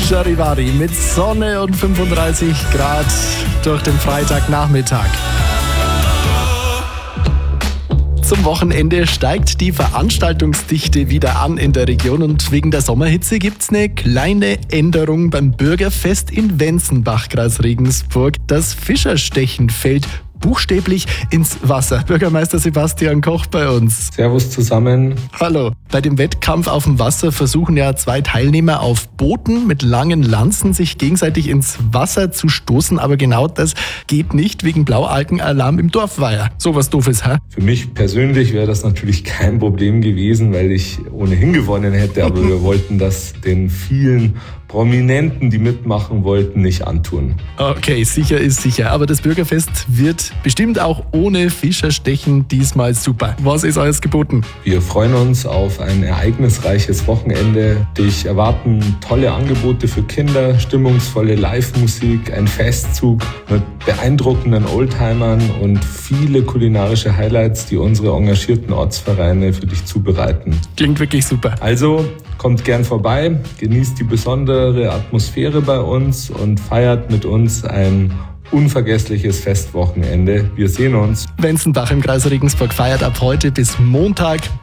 Charivari mit Sonne und 35 Grad durch den Freitagnachmittag. Zum Wochenende steigt die Veranstaltungsdichte wieder an in der Region und wegen der Sommerhitze gibt's eine kleine Änderung beim Bürgerfest in Wenzenbach, Kreis Regensburg. Das Fischerstechen fällt buchstäblich ins Wasser. Bürgermeister Sebastian Koch bei uns. Servus zusammen. Hallo. Bei dem Wettkampf auf dem Wasser versuchen ja 2 Teilnehmer auf Booten mit langen Lanzen sich gegenseitig ins Wasser zu stoßen, aber genau das geht nicht wegen Blaualgenalarm im Dorfweiher. Sowas Doofes, hä? Für mich persönlich wäre das natürlich kein Problem gewesen, weil ich ohnehin gewonnen hätte, aber wir wollten das den vielen Prominenten, die mitmachen wollten, nicht antun. Okay, sicher ist sicher. Aber das Bürgerfest wird bestimmt auch ohne Fischerstechen diesmal super. Was ist alles geboten? Wir freuen uns auf ein ereignisreiches Wochenende. Dich erwarten tolle Angebote für Kinder, stimmungsvolle Live-Musik, ein Festzug mit beeindruckenden Oldtimern und viele kulinarische Highlights, die unsere engagierten Ortsvereine für dich zubereiten. Klingt wirklich super. Also kommt gern vorbei, genießt die besondere Atmosphäre bei uns und feiert mit uns ein unvergessliches Festwochenende. Wir sehen uns. Wenzenbach im Kreis Regensburg feiert ab heute bis Montag